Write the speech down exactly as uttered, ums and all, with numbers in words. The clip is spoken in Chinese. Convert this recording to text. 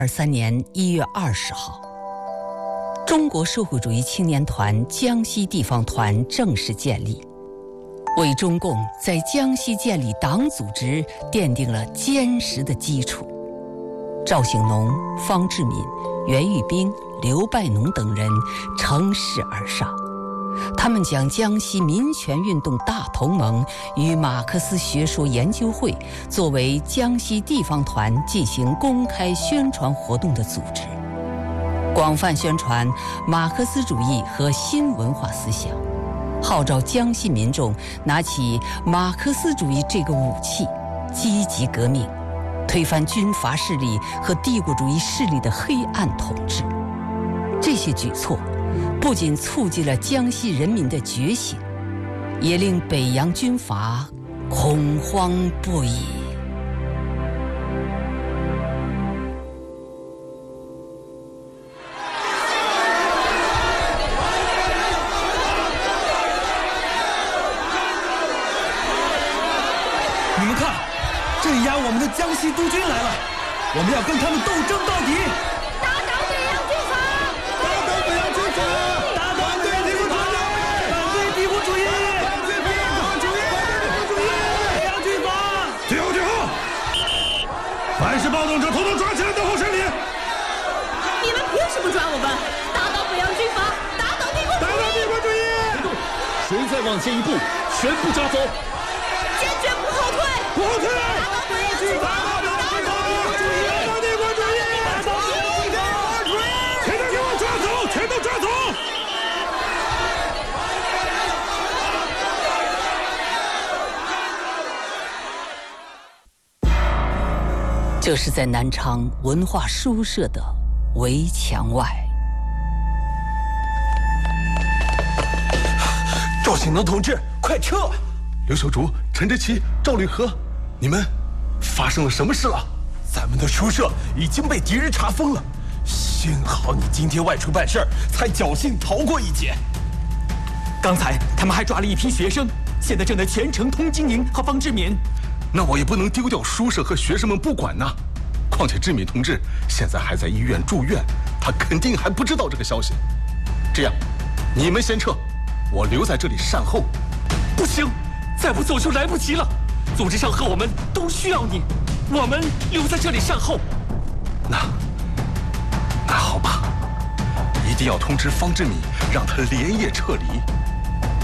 二三年一月二十号，中国社会主义青年团江西地方团正式建立，为中共在江西建立党组织奠定了坚实的基础。赵醒农、方志敏、袁玉兵、刘拜农等人乘势而上，他们将江西民权运动大同盟与马克思学说研究会作为江西地方团进行公开宣传活动的组织，广泛宣传马克思主义和新文化思想，号召江西民众拿起马克思主义这个武器，积极革命，推翻军阀势力和帝国主义势力的黑暗统治。这些举措不仅促进了江西人民的觉醒，也令北洋军阀恐慌不已。 你们看，镇压我们的江西督军来了，我们要跟他们斗争到底！ 打倒北洋军阀！ 打倒北洋军阀！打倒对帝国主义！反对帝国主义！反对帝国主义！北洋军阀！ 最后，最后，凡是暴动者，统统抓起来，等候审理。 你们凭什么抓我们？打倒北洋军阀！打倒帝国主义！ 打倒帝国主义！ 谁再往前一步，全部抓走！ 坚决不后退！ 不后退！ 打倒北洋军阀！ 打倒帝国主义！打倒帝国主义！打倒帝国主义！全都给我抓走！全都抓走！ 这是在南昌文化书社的围墙外。 赵醒农同志，快撤！ 刘秀竹、陈志奇、赵履和，你们发生了什么事了？ 咱们的书社已经被敌人查封了，幸好你今天外出办事，才侥幸逃过一劫。刚才他们还抓了一批学生，现在正在全城通经营和方志敏。 那我也不能丢掉书社和学生们不管呐。况且志敏同志现在还在医院住院，他肯定还不知道这个消息。这样，你们先撤，我留在这里善后。 不行，再不走就来不及了。组织上和我们都需要你，我们留在这里善后。 那那好吧，一定要通知方志敏，让他连夜撤离。